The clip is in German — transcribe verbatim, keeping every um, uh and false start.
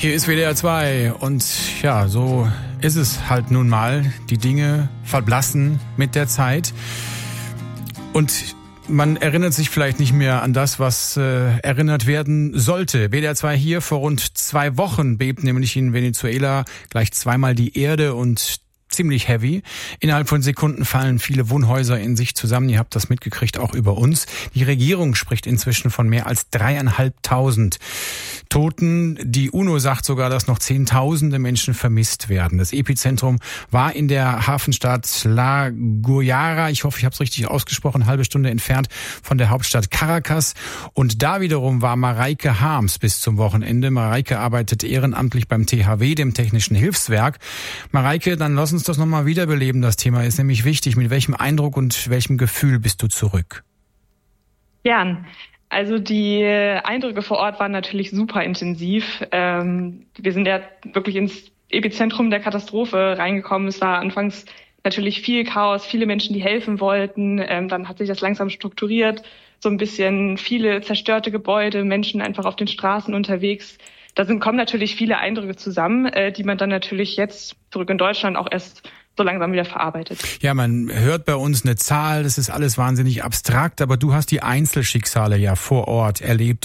Hier ist W D R zwei und ja, so ist es halt nun mal. Die Dinge verblassen mit der Zeit und man erinnert sich vielleicht nicht mehr an das, was äh, erinnert werden sollte. W D R zwei hier, vor rund zwei Wochen bebt nämlich in Venezuela gleich zweimal die Erde und ziemlich heavy. Innerhalb von Sekunden fallen viele Wohnhäuser in sich zusammen. Ihr habt das mitgekriegt, auch über uns. Die Regierung spricht inzwischen von mehr als dreieinhalbtausend Toten. Die UNO sagt sogar, dass noch Zehntausende Menschen vermisst werden. Das Epizentrum war in der Hafenstadt La Guaira. Ich hoffe, ich habe es richtig ausgesprochen. Eine halbe Stunde entfernt von der Hauptstadt Caracas. Und da wiederum war Mareike Harms bis zum Wochenende. Mareike arbeitet ehrenamtlich beim T H W, dem Technischen Hilfswerk. Mareike, dann lass uns das nochmal wiederbeleben. Das Thema ist nämlich wichtig. Mit welchem Eindruck und welchem Gefühl bist du zurück? Gern. Also die Eindrücke vor Ort waren natürlich super intensiv. Ähm, wir sind ja wirklich ins Epizentrum der Katastrophe reingekommen. Es war anfangs natürlich viel Chaos, viele Menschen, die helfen wollten. Ähm, dann hat sich das langsam strukturiert, so ein bisschen viele zerstörte Gebäude, Menschen einfach auf den Straßen unterwegs. Da sind, kommen natürlich viele Eindrücke zusammen, äh, die man dann natürlich jetzt zurück in Deutschland auch erst so langsam wieder verarbeitet. Ja, man hört bei uns eine Zahl, das ist alles wahnsinnig abstrakt, aber du hast die Einzelschicksale ja vor Ort erlebt